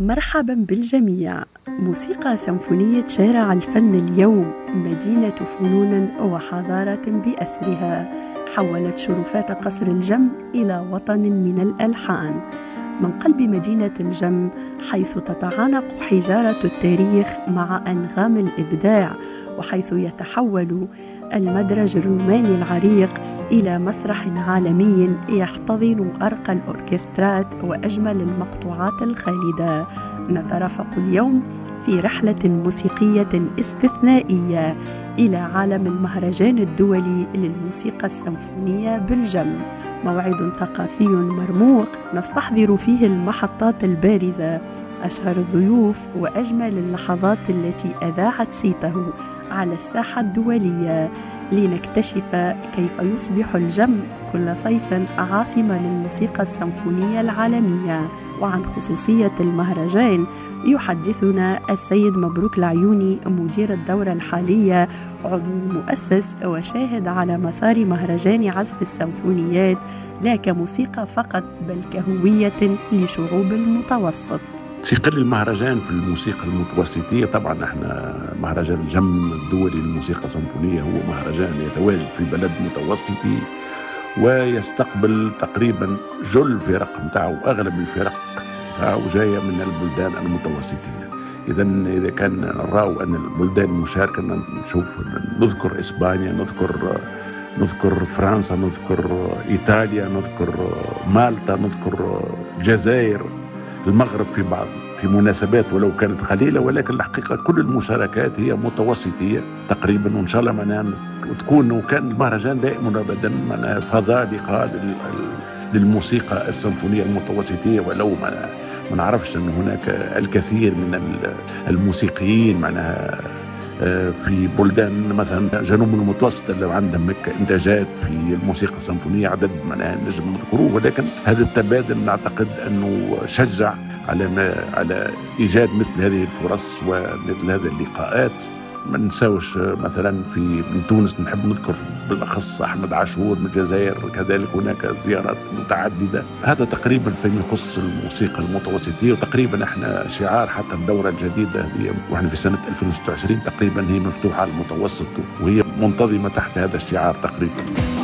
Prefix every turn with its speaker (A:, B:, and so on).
A: مرحبا بالجميع. موسيقى سيمفونية شارع الفن اليوم مدينة فنون وحضارة بأسرها، حولت شرفات قصر الجم إلى وطن من الألحان، من قلب مدينة الجم، حيث تتعانق حجارة التاريخ مع أنغام الإبداع، وحيث يتحول المدرج الروماني العريق إلى مسرح عالمي يحتضن أرقى الأوركسترات وأجمل المقطوعات الخالدة. نترافق اليوم في رحلة موسيقية استثنائية إلى عالم المهرجان الدولي للموسيقى السيمفونية بالجم، موعد ثقافي مرموق نستحضر فيه المحطات البارزة، أشهر الضيوف وأجمل اللحظات التي أذاعت صيته على الساحة الدولية، لنكتشف كيف يصبح الجم كل صيف عاصمة للموسيقى السيمفونية العالمية. وعن خصوصية المهرجان يحدثنا السيد مبروك العيوني، مدير الدورة الحالية، عضو المؤسس وشاهد على مسار مهرجان عزف السيمفونيات، لا كموسيقى فقط بل كهوية لشعوب المتوسط.
B: ثقل المهرجان في الموسيقى المتوسطية، طبعا احنا مهرجان الجم الدولي للموسيقى السيمفونية هو مهرجان يتواجد في بلد متوسطي ويستقبل تقريبا جل الفرق متاعه، اغلب الفرق متاعه جاية من البلدان المتوسطية. إذا كان نراو أن البلدان المشاركة نشوف نذكر إسبانيا، نذكر فرنسا، نذكر إيطاليا، نذكر مالطا، نذكر الجزائر، المغرب في مناسبات ولو كانت قليلة، ولكن الحقيقة كل المشاركات هي متوسطية تقريبا، وإن شاء الله معناها تكون وكان المهرجان دائما أبدا معناها فضاء لقاء للموسيقى السيمفونية المتوسطية، ولو ما نعرفش أن هناك الكثير من الموسيقيين معناها في بلدان مثلا جنوب المتوسط اللي عندهم انتاجات في الموسيقى السيمفونيه عدد معناها نجم نذكروه، ولكن هذا التبادل نعتقد انه شجع على ايجاد مثل هذه الفرص ومثل هذه اللقاءات. ما ننساوش مثلا من تونس نحب نذكر بالاخص احمد عاشور، من الجزائر كذلك هناك زيارات متعدده. هذا تقريبا فيما يخص الموسيقى المتوسطيه، وتقريبا احنا شعار حتى الدوره الجديده واحنا في سنه 2026 تقريبا هي مفتوحه على المتوسط، وهي منتظمه تحت هذا الشعار تقريبا.